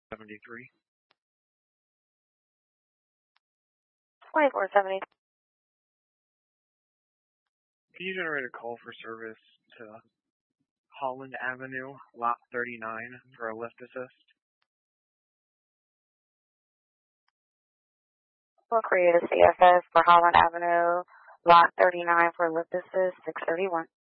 73. 2470. Can you generate a call for service to Holland Avenue, lot 39, for a lift assist? We'll create a CFS for Holland Avenue, lot 39 for lift assist, 631.